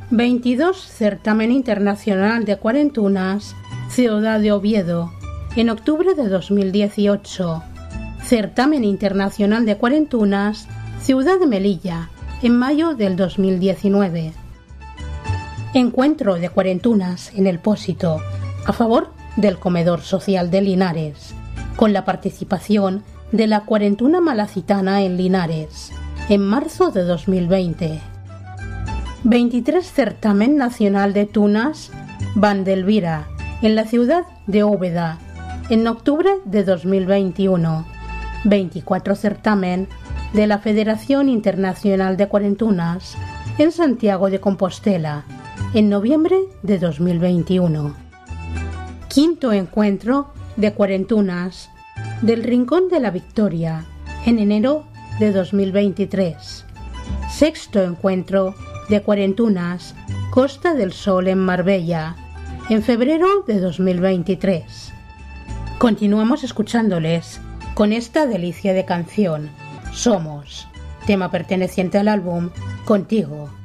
22 Certamen Internacional de Cuarentunas, Ciudad de Oviedo, en octubre de 2018. Certamen Internacional de Cuarentunas, Ciudad de Melilla, en mayo del 2019. Encuentro de cuarentunas en El Pósito, a favor del comedor social de Linares, con la participación de la Cuarentuna Malacitana en Linares, en marzo de 2020. 23 Certamen Nacional de Tunas, Vandelvira, en la ciudad de Úbeda, en octubre de 2021. 24 Certamen de la Federación Internacional de Cuarentunas, en Santiago de Compostela, en noviembre de 2021. Quinto Encuentro de Cuarentunas del Rincón de la Victoria, en enero de 2023. Sexto Encuentro de Cuarentunas Costa del Sol en Marbella, en febrero de 2023. Continuamos escuchándoles con esta delicia de canción, Somos, tema perteneciente al álbum Contigo.